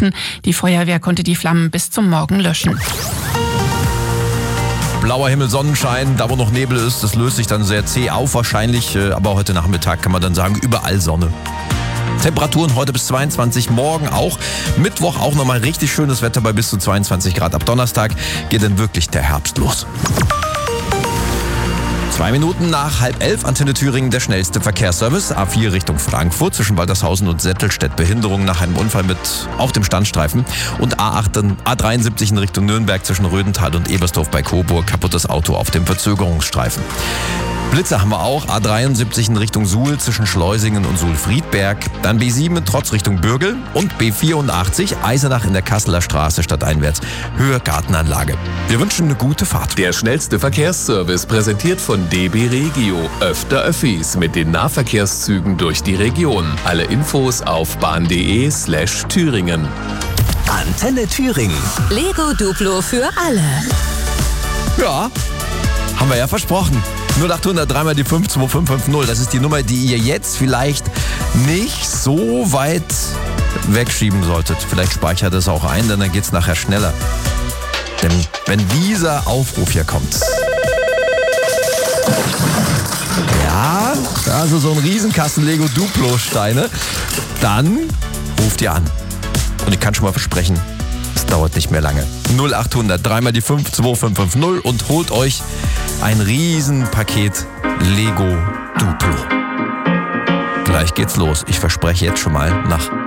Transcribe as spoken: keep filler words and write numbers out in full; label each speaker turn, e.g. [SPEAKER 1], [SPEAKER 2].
[SPEAKER 1] Kräften. Die Feuerwehr konnte die Flammen bis zum Morgen löschen.
[SPEAKER 2] Blauer Himmel, Sonnenschein, da wo noch Nebel ist, das löst sich dann sehr zäh auf wahrscheinlich, aber heute Nachmittag kann man dann sagen, überall Sonne. Temperaturen heute bis zweiundzwanzig, morgen auch. Mittwoch auch nochmal richtig schönes Wetter bei bis zu zweiundzwanzig Grad. Ab Donnerstag geht dann wirklich der Herbst los. Zwei Minuten nach halb elf, Antenne Thüringen, der schnellste Verkehrsservice. A vier Richtung Frankfurt zwischen Waltershausen und Settelstedt. Behinderung nach einem Unfall mit auf dem Standstreifen. Und A acht, A dreiundsiebzig in Richtung Nürnberg zwischen Rödental und Ebersdorf bei Coburg. Kaputtes Auto auf dem Verzögerungsstreifen. Blitze haben wir auch. A dreiundsiebzig in Richtung Suhl zwischen Schleusingen und Suhl-Friedberg. Dann B sieben in Trotz Richtung Bürgel. Und B vierundachtzig Eisenach in der Kasseler Straße stadteinwärts. Höhe Gartenanlage. Wir wünschen eine gute Fahrt.
[SPEAKER 3] Der schnellste Verkehrsservice präsentiert von D B Regio. Öfter Öffis mit den Nahverkehrszügen durch die Region. Alle Infos auf bahn.de slash Thüringen.
[SPEAKER 4] Antenne Thüringen.
[SPEAKER 5] Lego Duplo für alle.
[SPEAKER 2] Ja, haben wir ja versprochen. null achthundert dreimal die fünf zwei fünf fünf null. Das ist die Nummer, die ihr jetzt vielleicht nicht so weit wegschieben solltet. Vielleicht speichert es auch ein, denn dann geht's nachher schneller. Denn wenn dieser Aufruf hier kommt. Ja, also so ein Riesenkasten Lego Duplo Steine. Dann ruft ihr an. Und ich kann schon mal versprechen, es dauert nicht mehr lange. null achthundert dreimal die fünf zwei fünf fünf null und holt euch ein Riesenpaket Lego Duplo. Gleich geht's los. Ich verspreche jetzt schon mal nach